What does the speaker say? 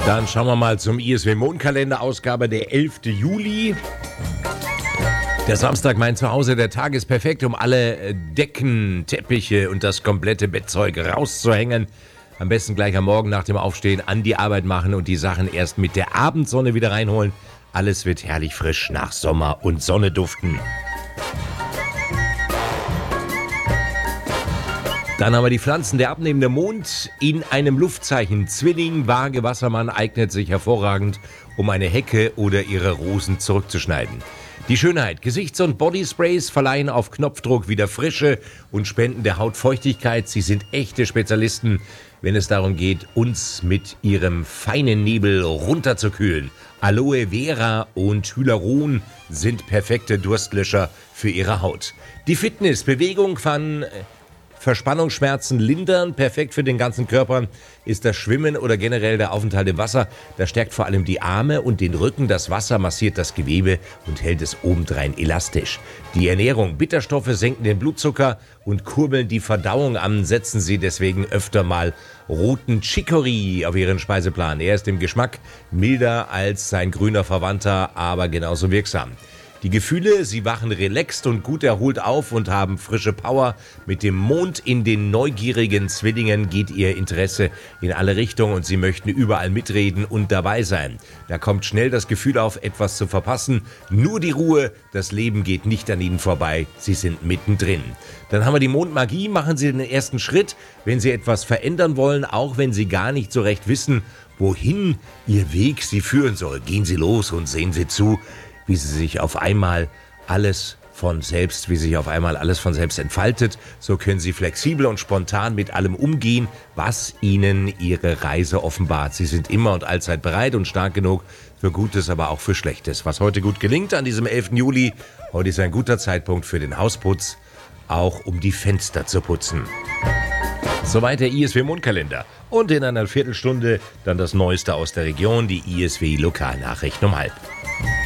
Dann schauen wir mal zum ISW Mondkalender, Ausgabe der 11. Juli. Der Samstag, mein Zuhause, der Tag ist perfekt, um alle Decken, Teppiche und das komplette Bettzeug rauszuhängen. Am besten gleich am Morgen nach dem Aufstehen an die Arbeit machen und die Sachen erst mit der Abendsonne wieder reinholen. Alles wird herrlich frisch nach Sommer und Sonne duften. Dann haben wir die Pflanzen. Der abnehmende Mond in einem Luftzeichen. Zwilling, Waage, Wassermann eignet sich hervorragend, um eine Hecke oder ihre Rosen zurückzuschneiden. Die Schönheit. Gesichts- und Bodysprays verleihen auf Knopfdruck wieder Frische und spenden der Haut Feuchtigkeit. Sie sind echte Spezialisten, wenn es darum geht, uns mit ihrem feinen Nebel runterzukühlen. Aloe Vera und Hyaluron sind perfekte Durstlöscher für ihre Haut. Die Fitness, Bewegung kann Verspannungsschmerzen lindern. Perfekt für den ganzen Körper ist das Schwimmen oder generell der Aufenthalt im Wasser. Das stärkt vor allem die Arme und den Rücken. Das Wasser massiert das Gewebe und hält es obendrein elastisch. Die Ernährung. Bitterstoffe senken den Blutzucker und kurbeln die Verdauung an. Setzen Sie deswegen öfter mal roten Chicory auf Ihren Speiseplan. Er ist im Geschmack milder als sein grüner Verwandter, aber genauso wirksam. Die Gefühle, sie wachen relaxed und gut erholt auf und haben frische Power. Mit dem Mond in den neugierigen Zwillingen geht ihr Interesse in alle Richtungen und sie möchten überall mitreden und dabei sein. Da kommt schnell das Gefühl auf, etwas zu verpassen. Nur die Ruhe, das Leben geht nicht an ihnen vorbei, sie sind mittendrin. Dann haben wir die Mondmagie, machen Sie den ersten Schritt, wenn Sie etwas verändern wollen, auch wenn Sie gar nicht so recht wissen, wohin Ihr Weg Sie führen soll. Gehen Sie los und sehen Sie zu, wie sich auf einmal alles von selbst entfaltet. So können Sie flexibel und spontan mit allem umgehen, was Ihnen Ihre Reise offenbart. Sie sind immer und allzeit bereit und stark genug für Gutes, aber auch für Schlechtes. Was heute gut gelingt an diesem 11. Juli, heute ist ein guter Zeitpunkt für den Hausputz, auch um die Fenster zu putzen. Soweit der ISW Mondkalender. Und in einer Viertelstunde dann das Neueste aus der Region, die ISW Lokalnachrichten um 12:30.